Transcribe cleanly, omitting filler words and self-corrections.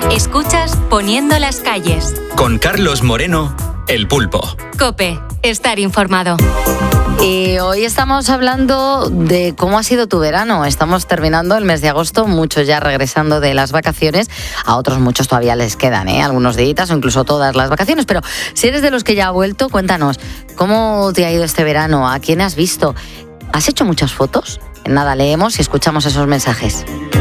Escuchas Poniendo las calles. Con Carlos Moreno, El Pulpo. COPE, estar informado. Y hoy estamos hablando de cómo ha sido tu verano. Estamos terminando el mes de agosto, muchos ya regresando de las vacaciones. A otros muchos todavía les quedan, algunos días o incluso todas las vacaciones. Pero si eres de los que ya ha vuelto, cuéntanos, ¿cómo te ha ido este verano? ¿A quién has visto? ¿Has hecho muchas fotos? En nada, leemos y escuchamos esos mensajes.